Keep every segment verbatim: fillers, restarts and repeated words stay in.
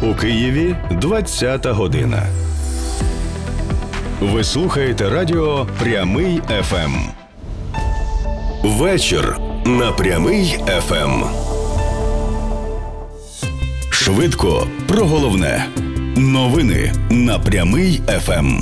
У Києві двадцята година. Ви слухаєте радіо «Прямий еф ем». Вечір на «Прямий еф ем». Швидко про головне. Новини на «Прямий еф ем».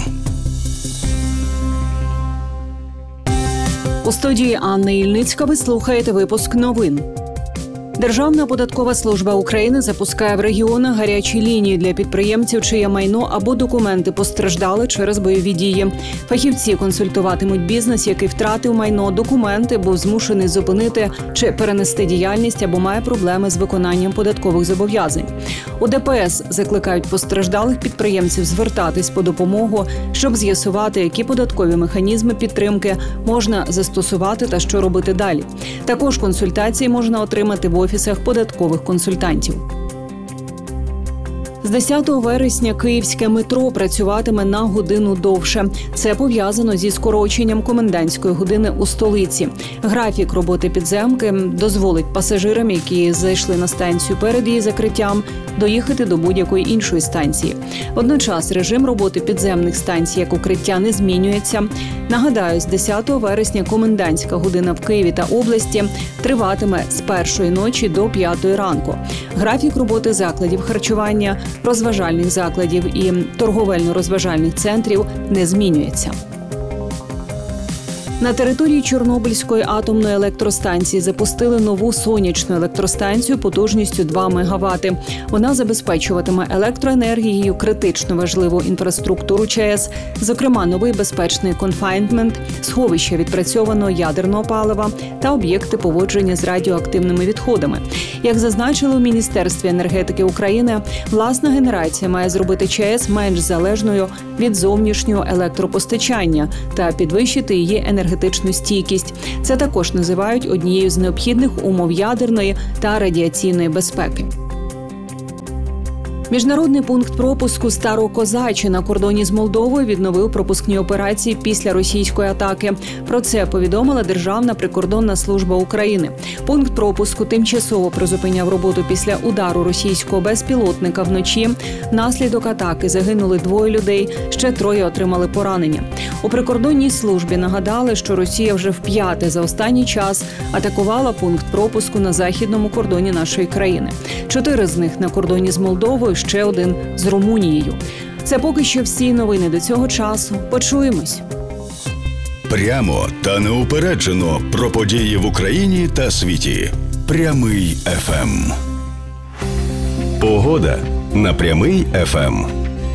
У студії Анна Ільницька ви слухаєте випуск новин. Державна податкова служба України запускає в регіонах гарячі лінії для підприємців, чиє майно або документи постраждали через бойові дії. Фахівці консультуватимуть бізнес, який втратив майно, документи, був змушений зупинити чи перенести діяльність або має проблеми з виконанням податкових зобов'язань. У Де Пе Ес закликають постраждалих підприємців звертатись по допомогу, щоб з'ясувати, які податкові механізми підтримки можна застосувати та що робити далі. Також консультації можна отримати в офісах податкових консультантів. З десятого вересня київське метро працюватиме на годину довше. Це пов'язано зі скороченням комендантської години у столиці. Графік роботи підземки дозволить пасажирам, які зайшли на станцію перед її закриттям, доїхати до будь-якої іншої станції. Водночас режим роботи підземних станцій як укриття не змінюється. Нагадаю, з десятого вересня комендантська година в Києві та області триватиме з першої ночі до п'ятої ранку. Графік роботи закладів харчування, розважальних закладів і торговельно-розважальних центрів не змінюється. На території Чорнобильської атомної електростанції запустили нову сонячну електростанцію потужністю два мегавати. Вона забезпечуватиме електроенергією критично важливу інфраструктуру ЧАЕС, зокрема новий безпечний конфайнмент, сховище відпрацьованого ядерного палива та об'єкти поводження з радіоактивними відходами. Як зазначили у Міністерстві енергетики України, власна генерація має зробити ЧАЕС менш залежною від зовнішнього електропостачання та підвищити її енергетичну енергетичну стійкість. Це також називають однією з необхідних умов ядерної та радіаційної безпеки. Міжнародний пункт пропуску Старокозачі на кордоні з Молдовою відновив пропускні операції після російської атаки. Про це повідомила Державна прикордонна служба України. Пункт пропуску тимчасово призупиняв роботу після удару російського безпілотника вночі. Внаслідок атаки загинули двоє людей, ще троє отримали поранення. У прикордонній службі нагадали, що Росія вже вп'яте за останній час атакувала пункт пропуску на західному кордоні нашої країни. Чотири з них на кордоні з Молдовою, ще один з Румунією. Це поки що всі новини до цього часу. Почуємось. Прямо та неупереджено про події в Україні та світі. Прямий еф ем. Погода на Прямий еф ем.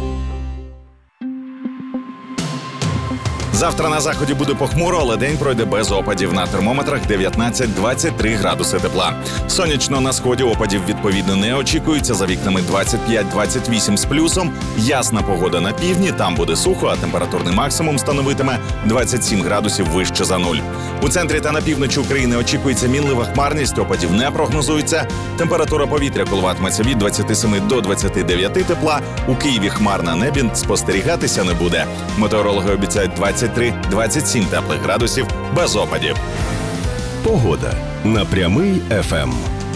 Завтра на заході буде похмуро, але день пройде без опадів. На термометрах дев'ятнадцять-двадцять три градуси тепла. Сонячно на сході опадів відповідно не очікується. За вікнами двадцять п'ять - двадцять вісім з плюсом. Ясна погода на півдні, там буде сухо, а температурний максимум становитиме двадцять сім градусів вище за нуль. У центрі та на півночі України очікується мінлива хмарність, опадів не прогнозується. Температура повітря коливатиметься від двадцяти семи до двадцяти дев'яти тепла. У Києві хмар на небі спостерігатися не буде. Метеорологи обіцяють двадцять три - двадцять сім теплих градусів без опадів. Погода на Прямий еф ем.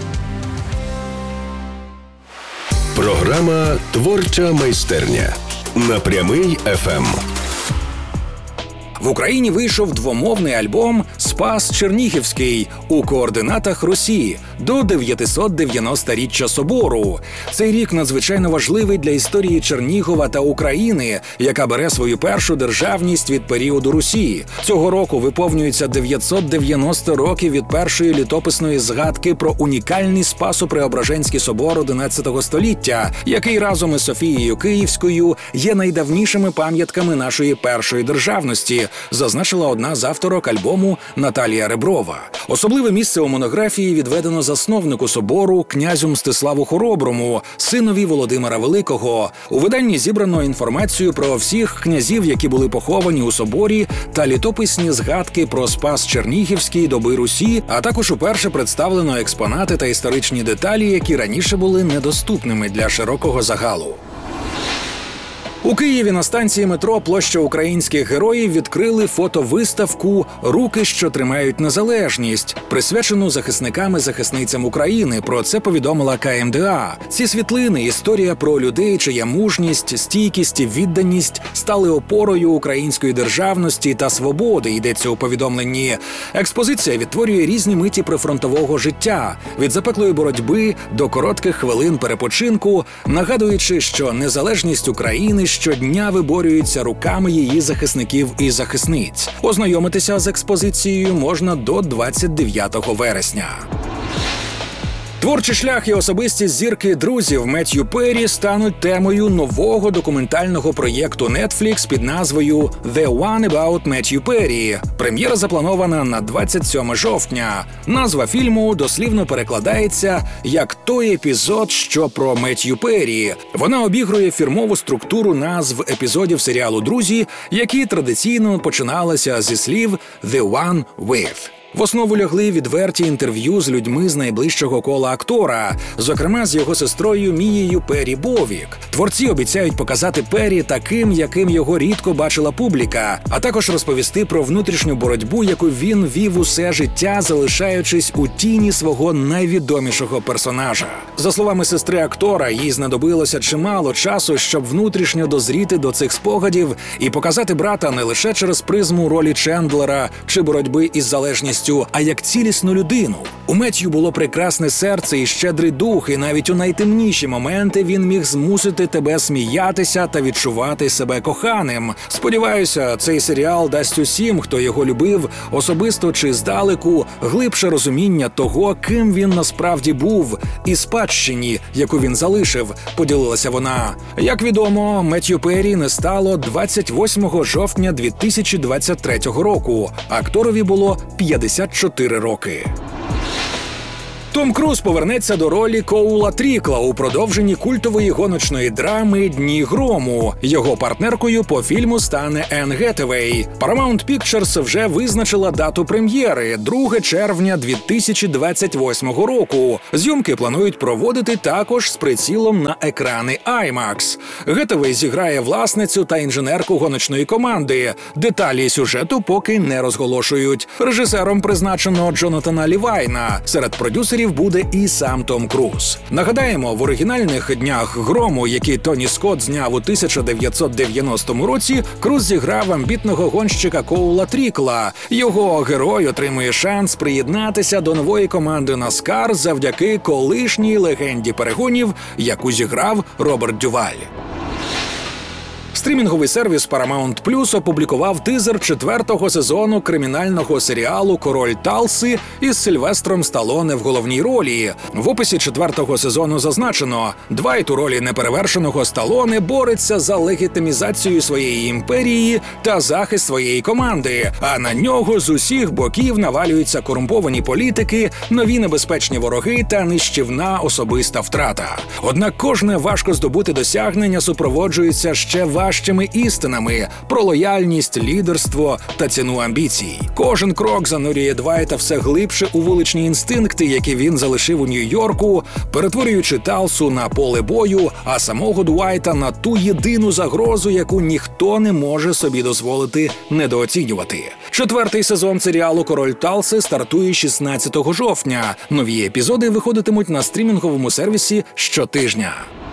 Програма «Творча майстерня» на Прямий еф ем. В Україні вийшов двомовний альбом «Спас Чернігівський» у координатах Русі до дев'ятисот дев'яносторіччя собору. Цей рік надзвичайно важливий для історії Чернігова та України, яка бере свою першу державність від періоду Русі. Цього року виповнюється дев'ятсот дев'яносто років від першої літописної згадки про унікальний Спасо-Преображенський собор одинадцятого століття, який разом із Софією Київською є найдавнішими пам'ятками нашої першої державності, зазначила одна з авторок альбому Наталія Реброва. Особливе місце у монографії відведено засновнику собору князю Мстиславу Хороброму, синові Володимира Великого. У виданні зібрано інформацію про всіх князів, які були поховані у соборі, та літописні згадки про Спас Чернігівський доби Русі, а також уперше представлено експонати та історичні деталі, які раніше були недоступними для широкого загалу. У Києві на станції метро «Площа українських героїв» відкрили фотовиставку «Руки, що тримають незалежність», присвячену захисникам і захисницям України. Про це повідомила ка ем де а. Ці світлини – історія про людей, чия мужність, стійкість і відданість стали опорою української державності та свободи, йдеться у повідомленні. Експозиція відтворює різні миті прифронтового життя – від запеклої боротьби до коротких хвилин перепочинку, нагадуючи, що незалежність України щодня виборюється руками її захисників і захисниць. Ознайомитися з експозицією можна до двадцять дев'ятого вересня. Творчий шлях і особистість зірки друзів Меттью Перрі стануть темою нового документального проєкту Netflix під назвою «The One About Меттью Перрі». Прем'єра запланована на двадцять сьоме жовтня. Назва фільму дослівно перекладається як «Той епізод, що про Меттью Перрі». Вона обігрує фірмову структуру назв епізодів серіалу «Друзі», які традиційно починалися зі слів «The One With». В основу лягли відверті інтерв'ю з людьми з найближчого кола актора, зокрема з його сестрою Мією Перрі Бовік. Творці обіцяють показати Перрі таким, яким його рідко бачила публіка, а також розповісти про внутрішню боротьбу, яку він вів усе життя, залишаючись у тіні свого найвідомішого персонажа. За словами сестри актора, їй знадобилося чимало часу, щоб внутрішньо дозріти до цих спогадів і показати брата не лише через призму ролі Чендлера чи боротьби із залежністю, а як цілісну людину. У Меттью було прекрасне серце і щедрий дух, і навіть у найтемніші моменти він міг змусити тебе сміятися та відчувати себе коханим. Сподіваюся, цей серіал дасть усім, хто його любив, особисто чи здалеку, глибше розуміння того, ким він насправді був, і спадщині, яку він залишив, поділилася вона. Як відомо, Меттью Перрі не стало двадцять восьмого жовтня дві тисячі двадцять третього року. Акторові було п'ятдесят чотири роки. Том Круз повернеться до ролі Коула Трікла у продовженні культової гоночної драми «Дні грому». Його партнеркою по фільму стане Енн Гетевей. Paramount Pictures вже визначила дату прем'єри – друге червня дві тисячі двадцять восьмого року. Зйомки планують проводити також з прицілом на екрани IMAX. Гетевей зіграє власницю та інженерку гоночної команди. Деталі сюжету поки не розголошують. Режисером призначено Джонатана Лівайна. Серед продюсерів буде і сам Том Круз. Нагадаємо, в оригінальних «Днях грому», які Тоні Скотт зняв у тисяча дев'ятсот дев'яностому році, Круз зіграв амбітного гонщика Коула Трікла. Його герой отримує шанс приєднатися до нової команди NASCAR завдяки колишній легенді перегонів, яку зіграв Роберт Дюваль. Стрімінговий сервіс Paramount Plus опублікував тизер четвертого сезону кримінального серіалу «Король Талси» із Сильвестром Сталоне в головній ролі. В описі четвертого сезону зазначено, Двайт у ролі неперевершеного Сталоне бореться за легітимізацію своєї імперії та захист своєї команди, а на нього з усіх боків навалюються корумповані політики, нові небезпечні вороги та нищівна особиста втрата. Однак кожне важко здобути досягнення супроводжується ще важчими істинами про лояльність, лідерство та ціну амбіцій. Кожен крок занурює Двайта все глибше у вуличні інстинкти, які він залишив у Нью-Йорку, перетворюючи Талсу на поле бою, а самого Двайта на ту єдину загрозу, яку ніхто не може собі дозволити недооцінювати. Четвертий сезон серіалу «Король Талси» стартує шістнадцятого жовтня. Нові епізоди виходитимуть на стрімінговому сервісі щотижня.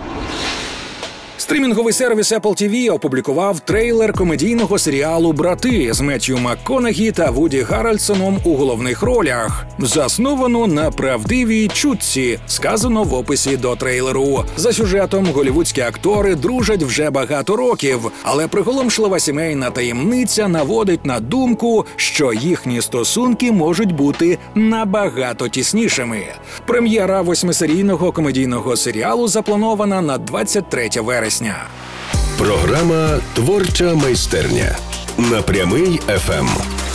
Стрімінговий сервіс Apple ті ві опублікував трейлер комедійного серіалу «Брати» з Меттью МакКонахі та Вуді Гаррельсоном у головних ролях. Засновано на правдивій чутці, сказано в описі до трейлеру. За сюжетом голівудські актори дружать вже багато років, але приголомшлива сімейна таємниця наводить на думку, що їхні стосунки можуть бути набагато тіснішими. Прем'єра восьмисерійного комедійного серіалу запланована на двадцять третє вересня. Програма «Творча майстерня» на Прямий еф ем.